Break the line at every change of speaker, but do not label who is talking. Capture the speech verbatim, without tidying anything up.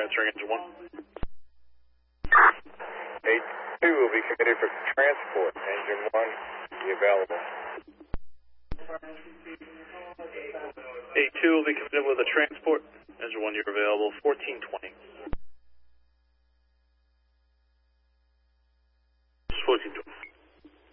answering engine one.
A two will be committed for transport. Engine one, be available.
A two will be committed with a transport. Engine one, you're available. fourteen twenty. fourteen twenty.